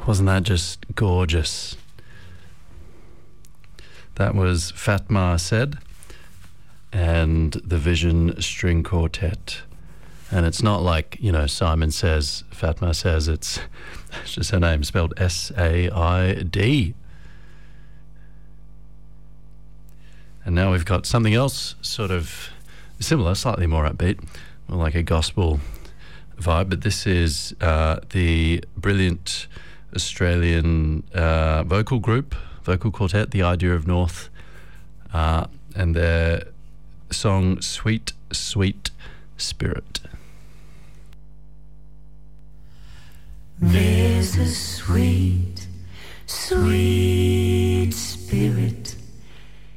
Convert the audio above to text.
Wasn't that just gorgeous? That was Fatma Said and the Vision String Quartet. And it's not like, Simon Says, Fatma Says, it's just her name spelled S-A-I-D. And now we've got something else sort of similar, slightly more upbeat, more like a gospel vibe, but this is the brilliant Australian vocal quartet, The Idea of North, and their song Sweet, Sweet Spirit. There's a sweet, sweet spirit